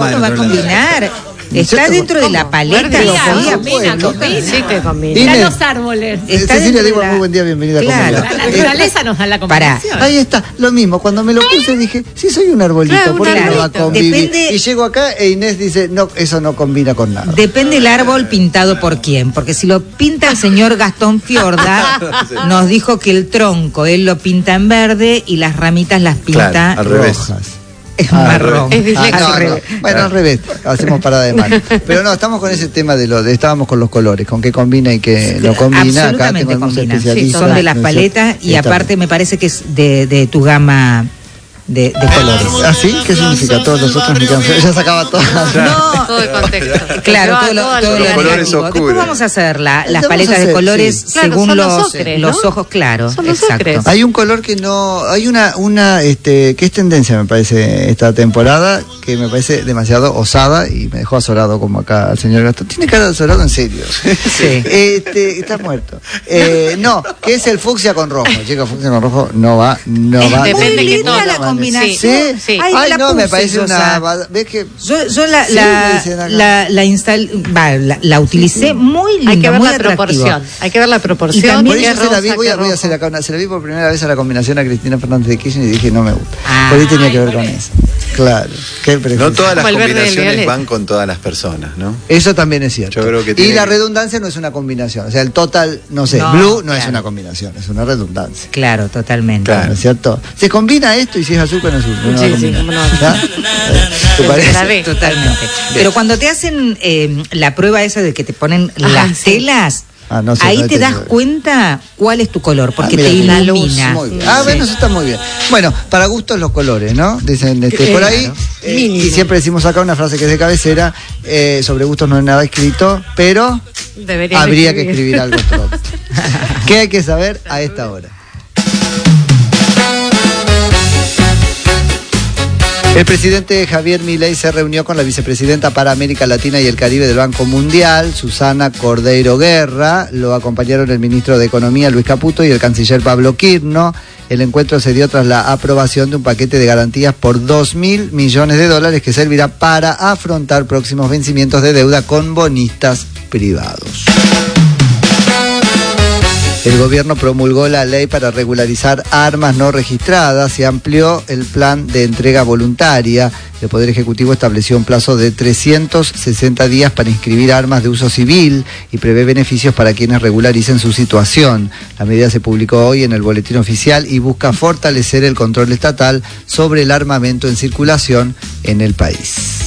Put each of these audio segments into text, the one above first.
no va a combinar? Está dentro de la paleta. Sí que combina. Inés, los árboles. Cecilia, digo, muy buen día, bienvenida. Claro. La naturaleza nos da la combinación. Ahí está, lo mismo. Cuando me lo puse dije, sí soy un arbolito, Claro, ¿por qué un no va a arbolito. convivir? Depende- Y llego acá e Inés dice, no, eso no combina con nada. Depende el árbol pintado por quién, porque si lo pinta el señor Gastón Fiorda, nos dijo que el tronco él lo pinta en verde y las ramitas las pinta Claro, al revés. Rojas. en marrón. Es disléxico. No, Al no. revés. Bueno, al revés, hacemos parada de mano. Pero no, estamos con ese tema estábamos con los colores, con qué combina y qué no combina. Acá Absolutamente tengo algunos combina. especialistas. Son de las ¿no es cierto? paletas y Está aparte bien. me parece que es de tu gama de colores. ¿Ah, sí? ¿Qué significa? Todos los otros me quedan feos. Ya sacaba todas. No, Todo el contexto. claro, Lleva todo lo al colores negativo. oscuros. Después vamos a hacer las Vamos a paletas hacer, de colores sí. Claro, según son los los ocres, ¿no? ojos, claro. Son los Exacto. ocres. Hay un color que no, hay una que es tendencia me parece esta temporada, que me parece demasiado osada y me dejó azorado como acá el señor Gastón. Tiene cara de azorado en serio. Sí. Está muerto. No, que es el fucsia con rojo. Chicos, fucsia con rojo no va. Depende Muy qué linda tono. la combinación. ¿Sí? Sí. Ay, Ay, la no, me puse, parece Sosa. una. ¿Ves que? Yo Sí, me dicen acá. la utilicé muy linda, Hay que ver muy la atractiva. proporción. Hay que ver la Y proporción. también- Por qué eso se la vi, rosa, voy qué a rojo. hacer acá se la vi por primera vez a la combinación a Cristina Fernández de Kirchner y dije no me gusta. Ah. Por ahí tenía que ver con eso. Claro. Qué prejuicio. No todas las Como el verde del combinaciones violeta. van con todas las personas, ¿no? Eso también es cierto. Yo creo que y tiene la que- redundancia no es una combinación. O sea, el total, no sé, No, blue no es claro. una combinación, es una redundancia. Claro, totalmente. Claro. ¿No es cierto? Se combina esto y si es azul con azul. No va a Sí, sí, combinar. cómo no. ¿Ya? ¿Te parece? La ve. Totalmente. Pero cuando te hacen la prueba esa de que te ponen las sí. telas, Ah, no sé, ahí no he te das tenido. cuenta cuál es tu color, porque Ah, te mira, la luz. ilumina. Muy bien. Ah, bueno, eso está muy bien. Bueno, para gustos los colores, ¿no? Dicen por ahí. Claro. Y siempre decimos acá una frase que es de cabecera, sobre gustos no hay nada escrito, pero Deberían habría que escribir algo pronto. ¿Qué hay que saber a esta hora? El presidente Javier Milei se reunió con la vicepresidenta para América Latina y el Caribe del Banco Mundial, Susana Cordeiro Guerra. Lo acompañaron el ministro de Economía, Luis Caputo, y el canciller Pablo Quirno. El encuentro se dio tras la aprobación de un paquete de garantías por $2.000 millones que servirá para afrontar próximos vencimientos de deuda con bonistas privados. El gobierno promulgó la ley para regularizar armas no registradas y amplió el plan de entrega voluntaria. El Poder Ejecutivo estableció un plazo de 360 días para inscribir armas de uso civil y prevé beneficios para quienes regularicen su situación. La medida se publicó hoy en el Boletín Oficial y busca fortalecer el control estatal sobre el armamento en circulación en el país.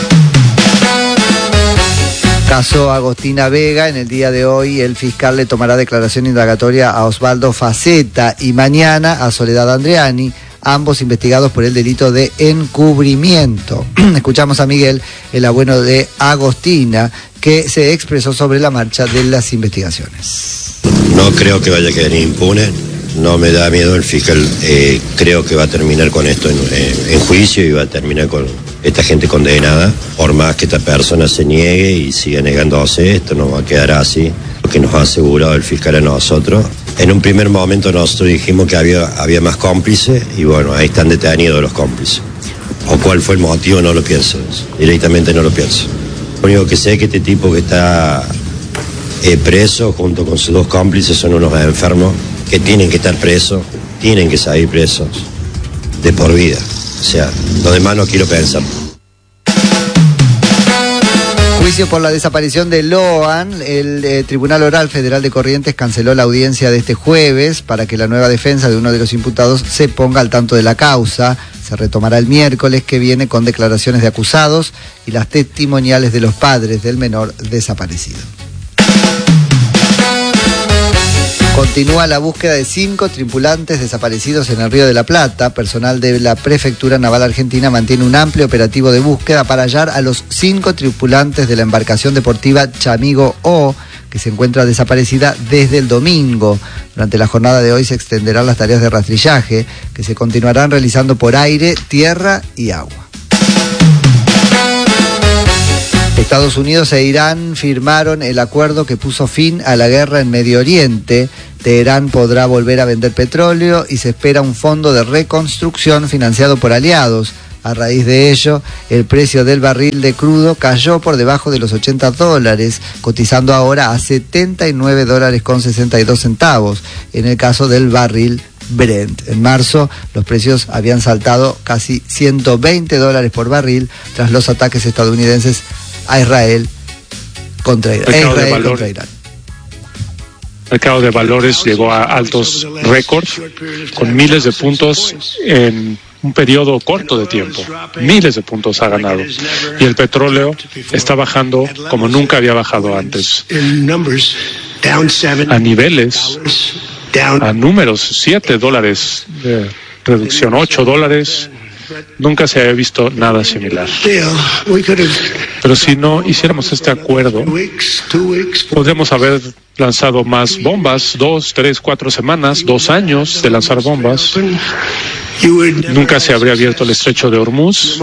Caso Agostina Vega, en el día de hoy el fiscal le tomará declaración indagatoria a Osvaldo Faceta y mañana a Soledad Andreani, ambos investigados por el delito de encubrimiento. Escuchamos a Miguel, el abuelo de Agostina, que se expresó sobre la marcha de las investigaciones. No creo que vaya a quedar impune, no me da miedo el fiscal, creo que va a terminar con esto en juicio y va a terminar con esta gente condenada, por más que esta persona se niegue y siga negándose, esto no va a quedar así, lo que nos ha asegurado el fiscal a nosotros. En un primer momento nosotros dijimos que había más cómplices y bueno, ahí están detenidos los cómplices. O cuál fue el motivo, no lo pienso, directamente no lo pienso. Lo único que sé es que este tipo que está preso junto con sus dos cómplices son unos enfermos que tienen que estar presos, tienen que salir presos de por vida. O sea, lo demás no quiero pensar. Juicio por la desaparición de Loan. El Tribunal Oral Federal de Corrientes canceló la audiencia de este jueves para que la nueva defensa de uno de los imputados se ponga al tanto de la causa. Se retomará el miércoles que viene con declaraciones de acusados y las testimoniales de los padres del menor desaparecido. Continúa la búsqueda de 5 tripulantes desaparecidos en el Río de la Plata. Personal de la Prefectura Naval Argentina mantiene un amplio operativo de búsqueda para hallar a los 5 tripulantes de la embarcación deportiva Chamigo O, que se encuentra desaparecida desde el domingo. Durante la jornada de hoy se extenderán las tareas de rastrillaje, que se continuarán realizando por aire, tierra y agua. Estados Unidos e Irán firmaron el acuerdo que puso fin a la guerra en Medio Oriente. Teherán podrá volver a vender petróleo y se espera un fondo de reconstrucción financiado por aliados. A raíz de ello, el precio del barril de crudo cayó por debajo de los $80, cotizando ahora a $79.62 en el caso del barril Brent. En marzo, los precios habían saltado casi $120 por barril tras los ataques estadounidenses a Israel contra Irán. El mercado de valores llegó a altos récords con miles de puntos en un periodo corto de tiempo. Miles de puntos ha ganado. Y el petróleo está bajando como nunca había bajado antes. A niveles, a números, $7 de reducción, $8. Nunca se había visto nada similar. Pero si no hiciéramos este acuerdo, podríamos haber lanzado más bombas, 2, 3, 4 semanas, 2 años de lanzar bombas. Nunca se habría abierto el estrecho de Hormuz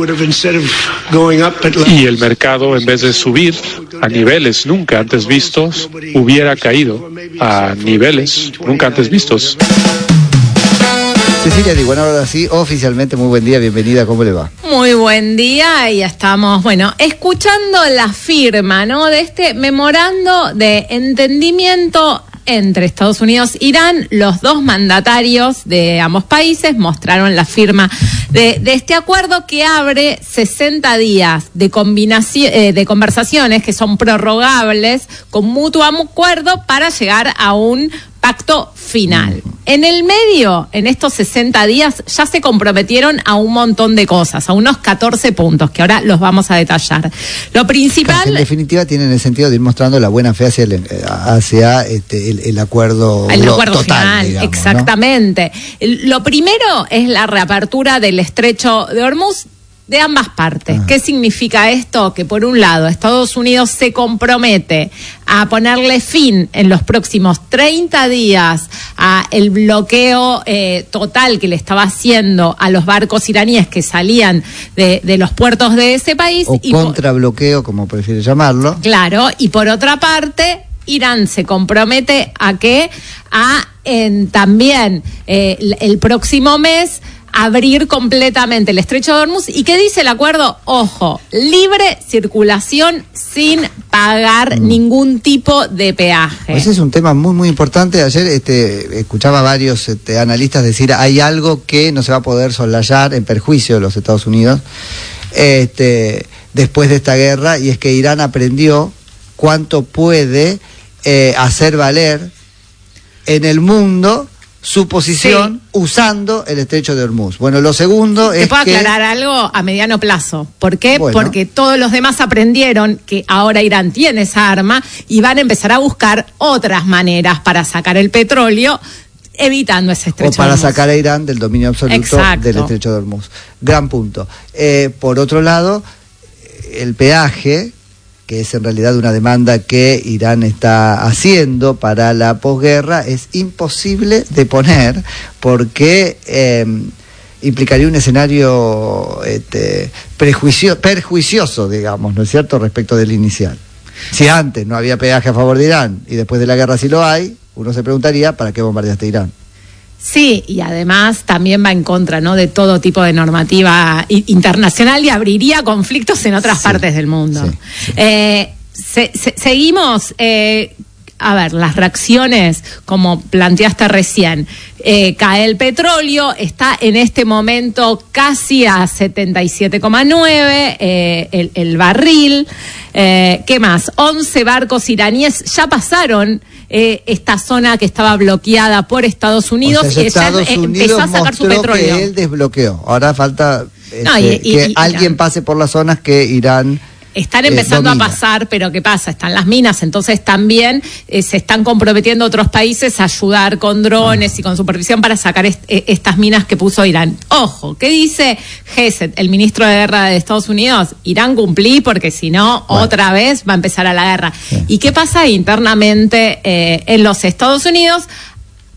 y el mercado, en vez de subir a niveles nunca antes vistos, hubiera caído a niveles nunca antes vistos. Cecilia Diwan, ahora sí, oficialmente, muy buen día, bienvenida, ¿cómo le va? Muy buen día y estamos, escuchando la firma, ¿no? De este memorando de entendimiento entre Estados Unidos e Irán. Los dos mandatarios de ambos países mostraron la firma de este acuerdo que abre 60 días de conversaciones que son prorrogables con mutuo acuerdo para llegar a un pacto final. En el medio, en estos 60 días, ya se comprometieron a un montón de cosas, a unos 14 puntos, que ahora los vamos a detallar. Lo principal... En definitiva, tienen el sentido de ir mostrando la buena fe hacia el acuerdo total, final, digamos, exactamente. ¿No? Lo primero es la reapertura del estrecho de Hormuz de ambas partes. ¿Qué significa esto? Que por un lado Estados Unidos se compromete a ponerle fin en los próximos 30 días a el bloqueo total que le estaba haciendo a los barcos iraníes que salían de los puertos de ese país. O contrabloqueo, como prefiere llamarlo. Claro, y por otra parte, Irán se compromete también el próximo mes abrir completamente el estrecho de Hormuz. ¿Y qué dice el acuerdo? Ojo, libre circulación sin pagar ningún tipo de peaje. Ese es un tema muy muy importante. Ayer escuchaba a varios analistas decir hay algo que no se va a poder soslayar en perjuicio de los Estados Unidos después de esta guerra, y es que Irán aprendió cuánto puede hacer valer en el mundo su posición usando el estrecho de Hormuz. Bueno, lo segundo es que... ¿Te puedo aclarar algo a mediano plazo? ¿Por qué? Bueno. Porque todos los demás aprendieron que ahora Irán tiene esa arma y van a empezar a buscar otras maneras para sacar el petróleo, evitando ese estrecho o para de Hormuz. Sacar a Irán del dominio absoluto del estrecho de Hormuz. Gran punto. Por otro lado, el peaje, que es en realidad una demanda que Irán está haciendo para la posguerra, es imposible de poner porque implicaría un escenario perjuicioso, digamos, ¿no es cierto?, respecto del inicial. Si antes no había peaje a favor de Irán y después de la guerra sí lo hay, uno se preguntaría, ¿para qué bombardeaste Irán? Sí, y además también va en contra, ¿no?, de todo tipo de normativa internacional y abriría conflictos en otras partes del mundo. Seguimos, las reacciones, como planteaste recién, cae el petróleo, está en este momento casi a 77,9 el barril. ¿Qué más? 11 barcos iraníes ya pasaron esta zona que estaba bloqueada por Estados Unidos, o sea, Estados Unidos empezó a sacar su petróleo. Que él desbloqueó. Ahora falta que alguien pase por las zonas que Irán están empezando domina. A pasar, pero ¿qué pasa? Están las minas, entonces también se están comprometiendo otros países a ayudar con drones y con supervisión para sacar estas minas que puso Irán. Ojo, ¿qué dice Hesed, el ministro de Guerra de Estados Unidos? Irán cumplí porque si no, otra vez va a empezar a la guerra. Sí. ¿Y qué pasa internamente en los Estados Unidos?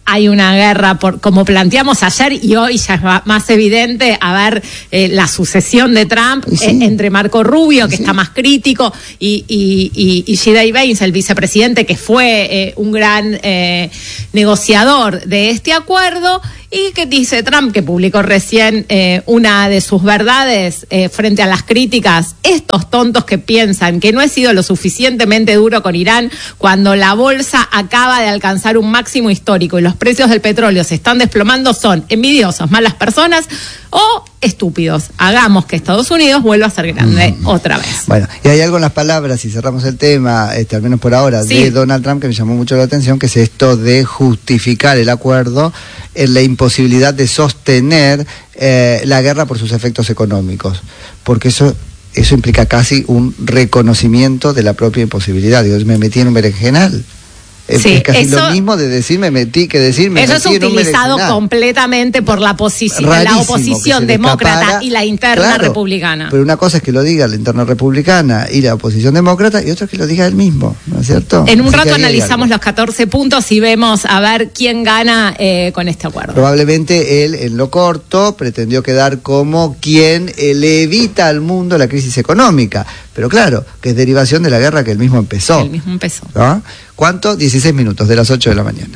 hay una guerra, como planteamos ayer, y hoy ya es más evidente, a ver la sucesión de Trump entre Marco Rubio, que está más crítico, y J.D. Vance, el vicepresidente, que fue un gran negociador de este acuerdo. Y que dice Trump, que publicó recién una de sus verdades frente a las críticas: estos tontos que piensan que no he sido lo suficientemente duro con Irán cuando la bolsa acaba de alcanzar un máximo histórico y los precios del petróleo se están desplomando son envidiosos, malas personas o estúpidos. Hagamos que Estados Unidos vuelva a ser grande otra vez. Bueno, y hay algo en las palabras, y cerramos el tema, al menos por ahora, de Donald Trump, que me llamó mucho la atención, que es esto de justificar el acuerdo en la imposibilidad de sostener la guerra por sus efectos económicos, porque eso implica casi un reconocimiento de la propia imposibilidad. Digo, me metí en un berenjenal. Es casi lo mismo de decir me metí que decir me metí en un berenjenal. Eso es utilizado completamente por la oposición demócrata y la interna republicana. Pero una cosa es que lo diga la interna republicana y la oposición demócrata, y otra es que lo diga él mismo, ¿no es cierto? En un rato analizamos los 14 puntos y vemos a ver quién gana con este acuerdo. Probablemente él, en lo corto, pretendió quedar como quien le evita al mundo la crisis económica. Pero claro, que es derivación de la guerra que él mismo empezó. ¿No? ¿Cuánto? 16 minutos de las 8 de la mañana.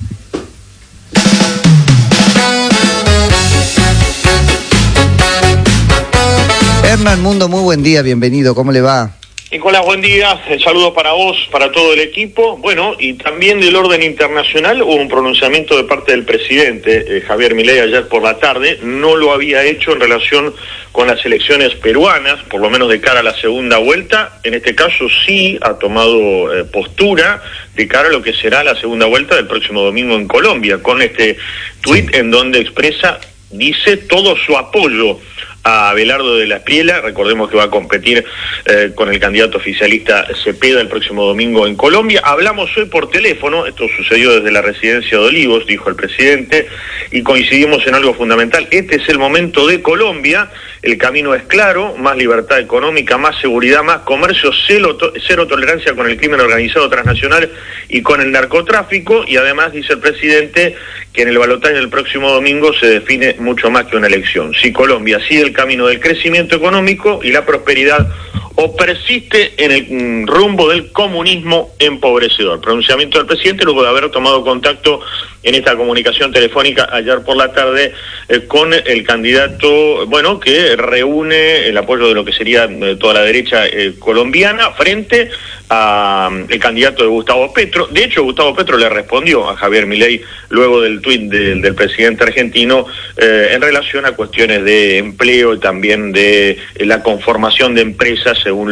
Hernán Mundo, muy buen día, bienvenido, ¿cómo le va? Nicolás, buen día, saludos para vos, para todo el equipo. Bueno, y también del orden internacional hubo un pronunciamiento de parte del presidente Javier Milei ayer por la tarde. No lo había hecho en relación con las elecciones peruanas, por lo menos de cara a la segunda vuelta. En este caso sí ha tomado postura de cara a lo que será la segunda vuelta del próximo domingo en Colombia, con este tuit en donde dice todo su apoyo a Abelardo de la Espriella. Recordemos que va a competir con el candidato oficialista Cepeda el próximo domingo en Colombia. Hablamos hoy por teléfono, esto sucedió desde la residencia de Olivos, dijo el presidente, y coincidimos en algo fundamental. Este es el momento de Colombia, el camino es claro: más libertad económica, más seguridad, más comercio, cero tolerancia con el crimen organizado transnacional y con el narcotráfico. Y además dice el presidente que en el balotaje del próximo domingo se define mucho más que una elección: si Colombia sigue el camino del crecimiento económico y la prosperidad o persiste en el rumbo del comunismo empobrecedor. Pronunciamiento del presidente luego de haber tomado contacto en esta comunicación telefónica ayer por la tarde con el candidato, que reúne el apoyo de lo que sería toda la derecha colombiana frente a el candidato de Gustavo Petro. De hecho, Gustavo Petro le respondió a Javier Milei luego del tuit del presidente argentino en relación a cuestiones de empleo y también de la conformación de empresas según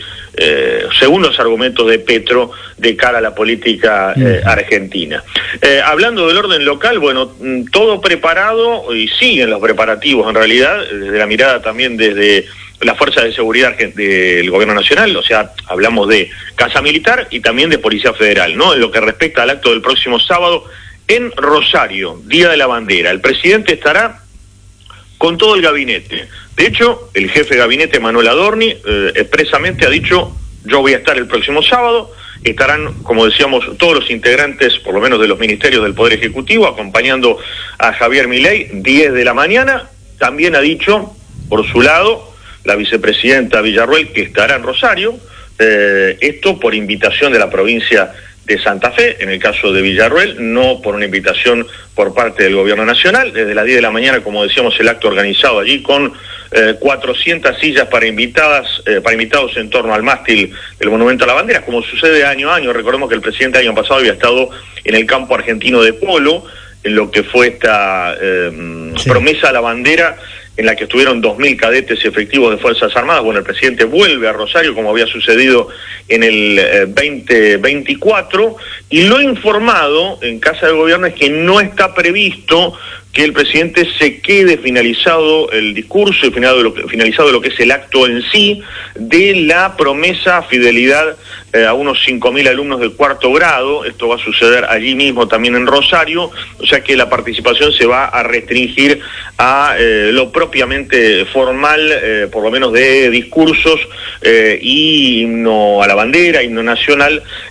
los argumentos de Petro de cara a la política argentina. Hablando del orden local, todo preparado, y siguen los preparativos en realidad, desde la mirada también desde las fuerzas de seguridad del gobierno nacional, o sea, hablamos de Casa Militar y también de Policía Federal, ¿no? En lo que respecta al acto del próximo sábado en Rosario, Día de la Bandera. El presidente estará con todo el gabinete. De hecho, el jefe de gabinete, Manuel Adorni, expresamente ha dicho: yo voy a estar el próximo sábado. Estarán, como decíamos, todos los integrantes, por lo menos de los ministerios del Poder Ejecutivo, acompañando a Javier Milei, 10 de la mañana. También ha dicho, por su lado, la vicepresidenta Villarruel, que estará en Rosario, esto por invitación de la provincia de Santa Fe, en el caso de Villarruel, no por una invitación por parte del gobierno nacional. Desde las 10 de la mañana, como decíamos, el acto organizado allí con 400 sillas para invitados en torno al mástil del Monumento a la Bandera, como sucede año a año. Recordemos que el presidente el año pasado había estado en el campo argentino de polo, en lo que fue esta promesa a la bandera, en la que estuvieron 2.000 cadetes efectivos de Fuerzas Armadas. El presidente vuelve a Rosario, como había sucedido en el 2024, y lo informado en Casa de Gobierno es que no está previsto que el presidente se quede finalizado el discurso y finalizado lo que es el acto en sí de la promesa fidelidad a unos 5.000 alumnos de cuarto grado. Esto va a suceder allí mismo también en Rosario, o sea que la participación se va a restringir a lo propiamente formal, por lo menos de discursos y himno a la bandera, himno nacional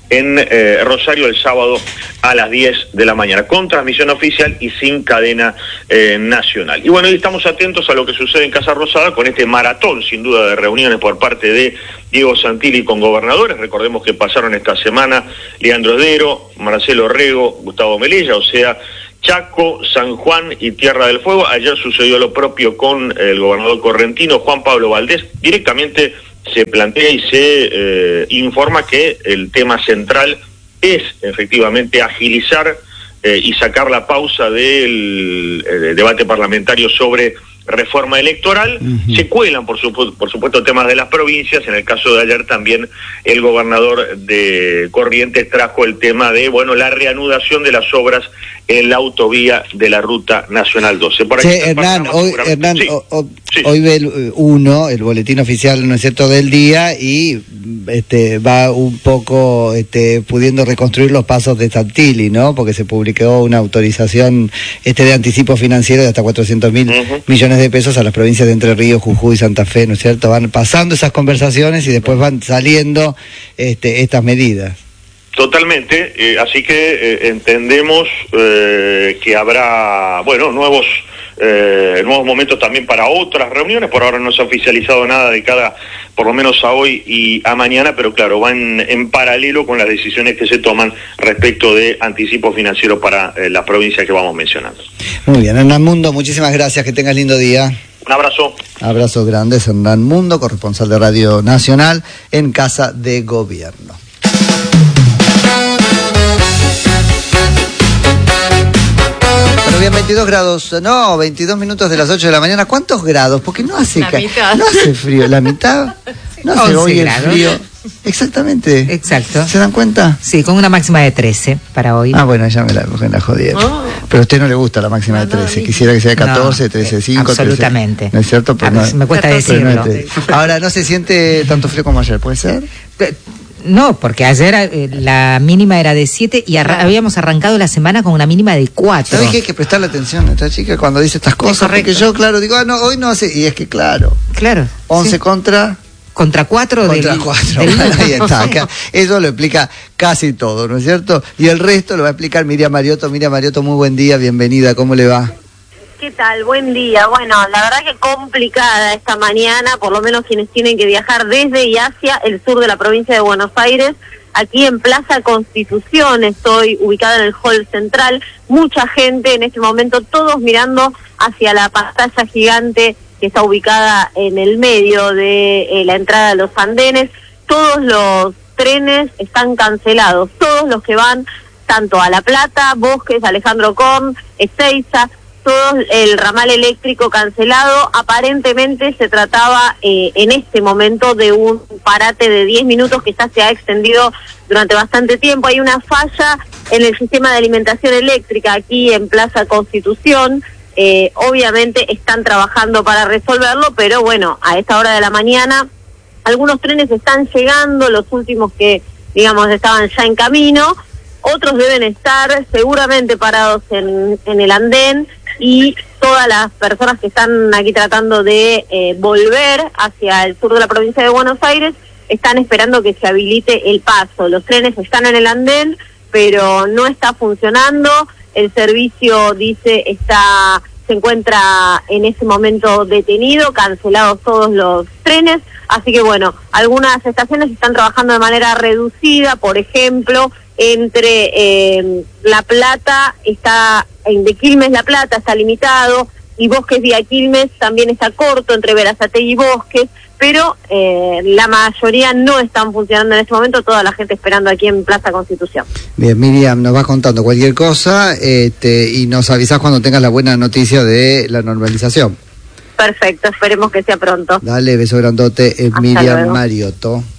en Rosario el sábado a las 10 de la mañana, con transmisión oficial y sin cadena nacional. Y bueno, hoy estamos atentos a lo que sucede en Casa Rosada con este maratón, sin duda, de reuniones por parte de Diego Santilli con gobernadores. Recordemos que pasaron esta semana Leandro Esdero, Marcelo Rego, Gustavo Melella, o sea, Chaco, San Juan y Tierra del Fuego. Ayer sucedió lo propio con el gobernador correntino, Juan Pablo Valdés. Directamente se plantea y se informa que el tema central es efectivamente agilizar y sacar la pausa del debate parlamentario sobre reforma electoral. Se cuelan, por supuesto, temas de las provincias. En el caso de ayer también el gobernador de Corrientes trajo el tema de, bueno, la reanudación de las obras en la autovía de la Ruta Nacional 12. Por aquí Hernán, sí. Hoy ve el boletín oficial, ¿no es cierto?, del día, y va un poco pudiendo reconstruir los pasos de Santilli, ¿no? Porque se publicó una autorización de anticipo financiero de hasta 400.000 millones de pesos a las provincias de Entre Ríos, Jujuy y Santa Fe, ¿no es cierto? Van pasando esas conversaciones y después van saliendo estas medidas. Totalmente, así que entendemos que habrá, bueno, nuevos momentos también para otras reuniones. Por ahora no se ha oficializado nada de cada, por lo menos a hoy y a mañana, pero claro, van en paralelo con las decisiones que se toman respecto de anticipo financiero para las provincias que vamos mencionando. Muy bien, Hernán Mundo, muchísimas gracias, que tengas lindo día. Un abrazo. Abrazo grande, Hernán Mundo, corresponsal de Radio Nacional en Casa de Gobierno. Bueno, bien, 22 grados, no, 22 minutos de las 8 de la mañana. ¿Cuántos grados? Porque no hace no hace frío, la mitad, no hace hoy el frío. Exactamente. Exacto. ¿Se dan cuenta? Sí, con una máxima de 13 para hoy. Ah, bueno, ya me la jodieron. Pero a usted no le gusta la máxima de 13. Quisiera que sea de 14, 13, 5, absolutamente. 13. ¿No es cierto? Pero me cuesta decirlo. Ahora, ¿no se siente tanto frío como ayer? ¿Puede ser? No, porque ayer la mínima era de 7 y habíamos arrancado la semana con una mínima de 4. ¿Sabes que hay que prestarle atención a esta chica cuando dice estas cosas? Porque yo, claro, digo, no, hoy no hace. Y es que, claro. 11 sí. Contra 4 Contra 4. Ahí está. Acá, eso lo explica casi todo, ¿no es cierto? Y el resto lo va a explicar Miriam Mariotto. Miriam Mariotto, muy buen día, bienvenida. ¿Cómo le va? ¿Qué tal? Buen día. Bueno, la verdad que complicada esta mañana, por lo menos quienes tienen que viajar desde y hacia el sur de la provincia de Buenos Aires. Aquí en Plaza Constitución, estoy ubicada en el hall central. Mucha gente en este momento, todos mirando hacia la pantalla gigante que está ubicada en el medio de la entrada de los andenes. Todos los trenes están cancelados, todos los que van tanto a La Plata, Bosques, Alejandro Korn, Ezeiza, todo el ramal eléctrico cancelado. Aparentemente se trataba en este momento de un parate de 10 minutos que ya se ha extendido durante bastante tiempo. Hay una falla en el sistema de alimentación eléctrica aquí en Plaza Constitución. Obviamente están trabajando para resolverlo, pero bueno, a esta hora de la mañana algunos trenes están llegando, los últimos que, digamos, estaban ya en camino. Otros deben estar seguramente parados en el andén, y todas las personas que están aquí tratando de volver hacia el sur de la provincia de Buenos Aires están esperando que se habilite el paso. Los trenes están en el andén, pero no está funcionando. El servicio, dice, se encuentra en ese momento detenido, cancelados todos los trenes. Así que bueno, algunas estaciones están trabajando de manera reducida. Por ejemplo, entre La Plata de Quilmes La Plata está limitado, y Bosques vía Quilmes también está corto, entre Berazategui y Bosques, pero la mayoría no están funcionando en este momento, toda la gente esperando aquí en Plaza Constitución. Bien, Miriam, nos vas contando cualquier cosa y nos avisás cuando tengas la buena noticia de la normalización. Perfecto, esperemos que sea pronto. Dale, beso grandote, Miriam Mariotto.